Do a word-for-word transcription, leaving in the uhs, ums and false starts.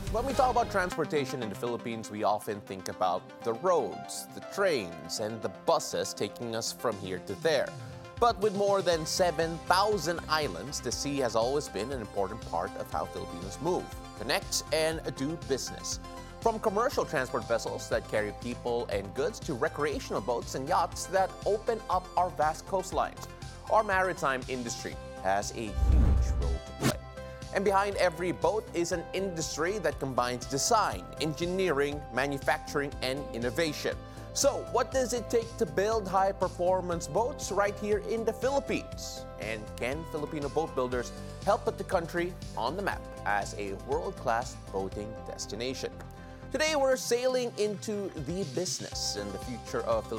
When we talk about transportation in the Philippines, we often think about the roads, the trains, and the buses taking us from here to there. But with more than seven thousand islands, the sea has always been an important part of how Filipinos move, connect, and do business. From commercial transport vessels that carry people and goods to recreational boats and yachts that open up our vast coastlines, our maritime industry has a huge role to play. And behind every boat is an industry that combines design, engineering, manufacturing, and innovation. So, what does it take to build high-performance boats right here in the Philippines? And can Filipino boat builders help put the country on the map as a world-class boating destination? Today, we're sailing into the business and the future of Filipino